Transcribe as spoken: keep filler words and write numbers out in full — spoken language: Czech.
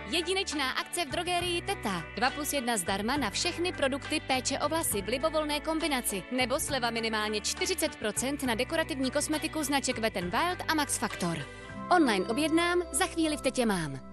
Jedinečná akce v drogerii Teta. dva plus jedna zdarma na všechny produkty péče o vlasy v libovolné kombinaci. Nebo sleva minimálně čtyřicet procent na dekorativní kosmetiku značek Wet n Wild a Max Factor. Online objednám, za chvíli v Tetě mám.